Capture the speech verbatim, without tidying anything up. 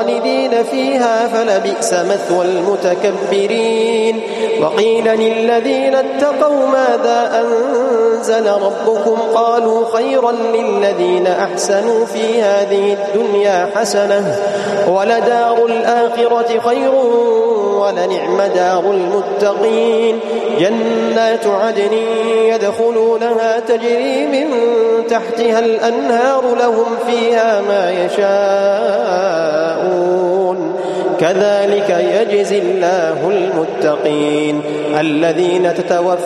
خالدين فيها فلبئس مثوى المتكبرين. وقيل للذين اتقوا ماذا أنزل ربكم قالوا خيرا للذين أحسنوا في هذه الدنيا حسنة ولدار الآخرة خير ولنعم دار المتقين. جنات عدن يدخلونها تجري من تحتها الأنهار لهم فيها ما يشاءون كذلك يجزي الله المتقين الذين تتوفى